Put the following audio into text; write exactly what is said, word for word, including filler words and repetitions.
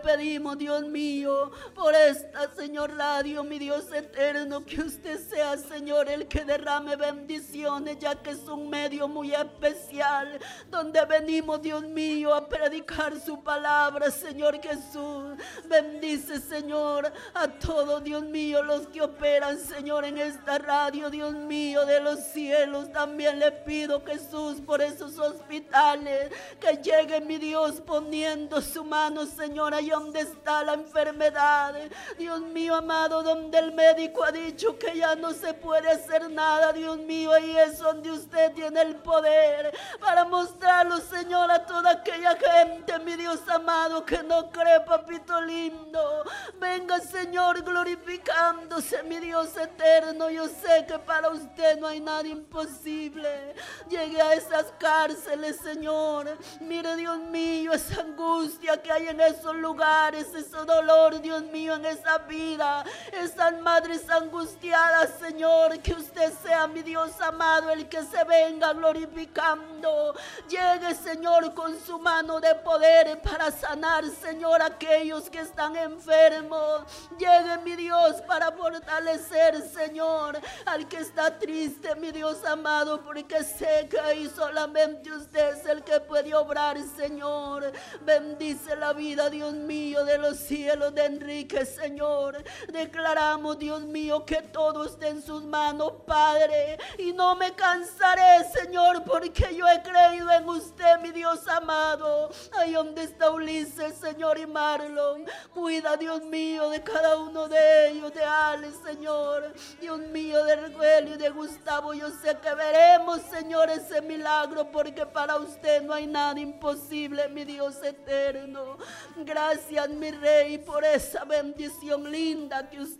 pedimos, Dios mío, por esta, Señor, radio, mi Dios eterno, que usted sea, Señor, el que derrame bendiciones, ya que es un medio muy especial, donde venimos, Dios mío, a predicar su palabra, Señor Jesús. Bendice, Señor, a todos, Dios mío, los que operan, Señor, en esta radio, Dios mío, de los cielos. También le pido, Jesús, por esos hospitales, que llegue, mi Dios, poniendo su mano, Señor, ahí donde está la enfermedad. Dios mío amado, donde el médico ha dicho que ya no se puede hacer nada, Dios mío, ahí es donde usted tiene el poder para mostrarlo, Señor, a toda aquella gente, mi Dios amado, que no cree, papito lindo. Venga, Señor, glorificándose, mi Dios eterno. Yo sé que para usted no hay nada imposible. Llegue a esas cárceles, Señor. Mire, Dios mío, esa angustia que hay en esos lugares, ese dolor, Dios mío, en esa vida, esas madres angustiadas, Señor. Que usted sea, mi Dios amado, el que se venga glorificando. Llegue, Señor, con su mano de poder para sanar, Señor, aquellos que están enfermos. Llegue, mi Dios, para fortalecer, Señor, al que está triste, mi Dios amado, porque sé que ahí solamente usted es el que puede obrar, Señor. Bendice la vida, Dios mío, de los cielos de Enrique, Señor. Declaramos, Dios mío, que todo esté en sus manos, Padre, y no me cansaré, Señor, porque yo he creído en usted, mi Dios amado. Ahí donde está Ulises, Señor, y Marlon, cuida, Dios mío, de cada uno de ellos, de Ale, Señor, Dios mío, de Reguelio y de Gustavo. Yo sé que veremos, Señor, ese milagro, porque para usted no hay nada imposible, mi Dios eterno. Gracias, mi Rey, por esa bendición linda que usted